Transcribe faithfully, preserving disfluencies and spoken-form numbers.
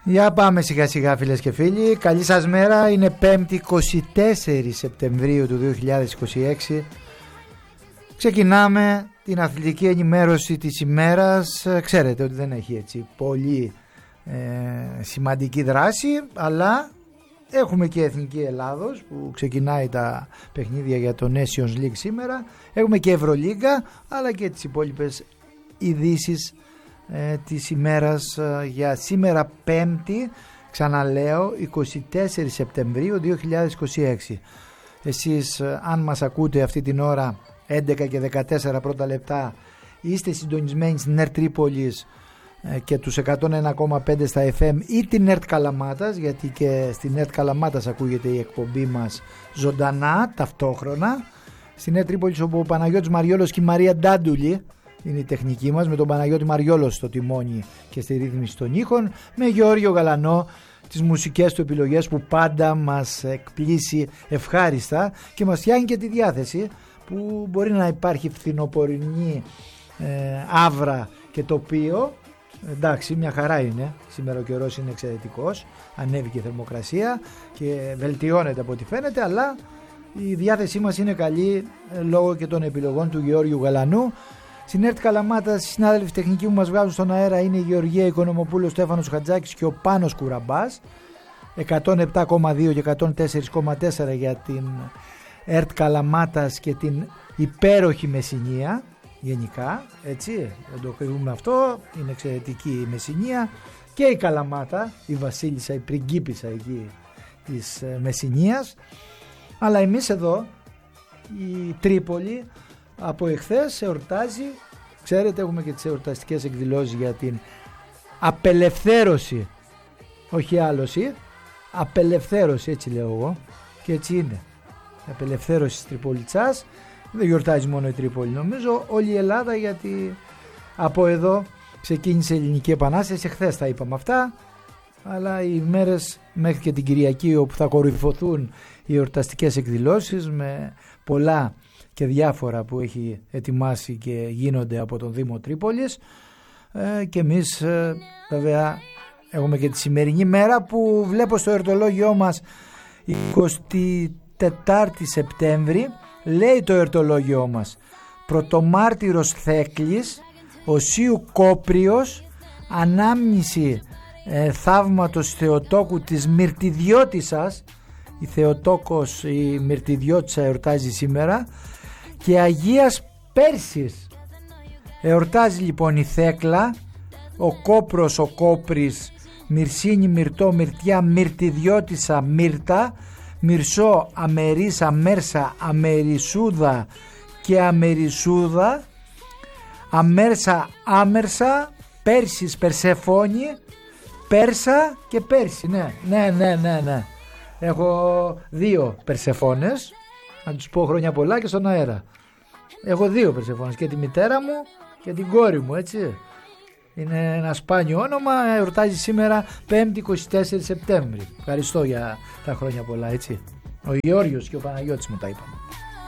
Για πάμε σιγά σιγά φίλες και φίλοι. Καλή σας μέρα. Είναι πέμπτη εικοστή τέταρτη Σεπτεμβρίου του δύο χιλιάδες είκοσι έξι. Ξεκινάμε την αθλητική ενημέρωση της ημέρας. Ξέρετε ότι δεν έχει έτσι πολύ ε, σημαντική δράση, αλλά έχουμε και Εθνική Ελλάδος που ξεκινάει τα παιχνίδια για το Nations League σήμερα. Έχουμε και Ευρωλίγκα, αλλά και τις υπόλοιπες ειδήσεις ε, της ημέρας ε, για σήμερα πέμπτη, ξαναλέω, εικοστή τέταρτη Σεπτεμβρίου δύο χιλιάδες είκοσι έξι. Εσείς ε, αν μας ακούτε αυτή την ώρα έντεκα και δεκατέσσερα πρώτα λεπτά, είστε συντονισμένοι στην ΕΡΤ Τρίπολης ε, και τους εκατόν ένα κόμμα πέντε στα εφ εμ ή την ΕΡΤ Καλαμάτας, γιατί και στην ΕΡΤ Καλαμάτας ακούγεται η εκπομπή μας ζωντανά ταυτόχρονα. Στην ΕΡΤ Τρίπολης, όπου ο Παναγιώτης Μαριόλος και η Μαρία Ντάντουλη είναι η τεχνική μας, με τον Παναγιώτη Μαριόλο στο τιμόνι και στη ρύθμιση των ήχων, με Γεώργιο Γαλανό τις μουσικές του επιλογές που πάντα μας εκπλήσει ευχάριστα και μας φτιάχνει και τη διάθεση, που μπορεί να υπάρχει φθινοπορεινή ε, άβρα και τοπίο. Εντάξει, μια χαρά είναι. Σήμερα ο καιρός είναι εξαιρετικός, ανέβηκε η θερμοκρασία και βελτιώνεται από ό,τι φαίνεται, αλλά η διάθεσή μας είναι καλή ε, λόγω και των επιλογών του Γεώργιου Γαλανού. Στην ΕΡΤ Καλαμάτας, οι συνάδελφοι τεχνικοί που μας βγάζουν στον αέρα είναι η Γεωργία Οικονομοπούλου, Στέφανος Χατζάκης και ο Πάνος Κουραμπάς. εκατόν επτά κόμμα δύο και εκατόν τέσσερα κόμμα τέσσερα για την ΕΡΤ Καλαμάτας και την υπέροχη Μεσσηνία γενικά, έτσι, δεν το κρύβουμε αυτό, είναι εξαιρετική η Μεσσηνία και η Καλαμάτα, η βασίλισσα, η πριγκίπισσα εκεί της Μεσσηνίας. Αλλά εμείς εδώ, η Τρίπολη, από εχθές εορτάζει, ξέρετε, έχουμε και τις εορταστικές εκδηλώσεις για την απελευθέρωση, όχι άλωση, απελευθέρωση, έτσι λέω εγώ, και έτσι είναι. Η απελευθέρωση της Τριπολιτσάς. Δεν γιορτάζει μόνο η Τρίπολη, νομίζω όλη η Ελλάδα, γιατί από εδώ ξεκίνησε η Ελληνική Επανάσταση. Εχθές τα είπαμε αυτά, αλλά οι μέρες μέχρι και την Κυριακή, όπου θα κορυφωθούν οι εορταστικές εκδηλώσεις με πολλά και διάφορα που έχει ετοιμάσει και γίνονται από τον Δήμο Τρίπολης, ε, και εμείς ε, βέβαια έχουμε και τη σημερινή μέρα που βλέπω στο εορτολόγιό μας εικοστή τέταρτη Σεπτέμβρη. Λέει το εορτολόγιό μας: Πρωτομάρτυρος Θέκλης, Οσίου Κόπριος, ανάμνηση ε, θαύματος Θεοτόκου της Μυρτιδιώτισσας. Η Θεοτόκος, η Μυρτιδιώτισσα εορτάζει σήμερα. Και Αγίας Πέρσης εορτάζει λοιπόν η Θέκλα, ο Κόπρος, ο Κόπρης, Μυρσίνη, Μυρτό, Μυρτιά, Μυρτιδιώτισσα, Μύρτα, Μυρσό, Αμερίσα, Μέρσα, Αμερισούδα και Αμερισούδα, Αμέρσα, Άμερσα, Πέρσης, Περσεφόνη, Πέρσα και Πέρση. Ναι, ναι, ναι, ναι, ναι. Έχω δύο Περσεφόνες, να τους πω χρόνια πολλά και στον αέρα. Έχω δύο Περσεφόνες, και τη μητέρα μου και την κόρη μου, έτσι. Είναι ένα σπάνιο όνομα, εορτάζει σήμερα πέμπτη εικοστή τέταρτη Σεπτέμβρη. Ευχαριστώ για τα χρόνια πολλά, έτσι. Ο Γεώργιος και ο Παναγιώτης μου τα είπαμε.